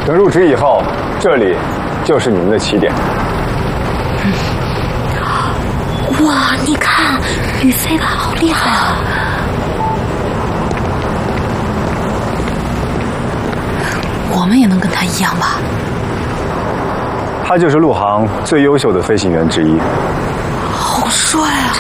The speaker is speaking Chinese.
等入职以后，这里就是你们的起点。 哇，你看，宇飞吧，好厉害啊！ 我们也能跟他一样吧？ 他就是陆航最优秀的飞行员之一。 好帅啊！